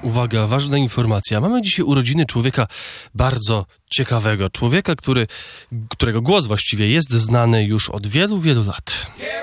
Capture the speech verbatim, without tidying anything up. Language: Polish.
uwaga, ważna informacja. Mamy dzisiaj urodziny człowieka bardzo ciekawego. Człowieka, który, którego głos właściwie jest znany już od wielu, wielu lat.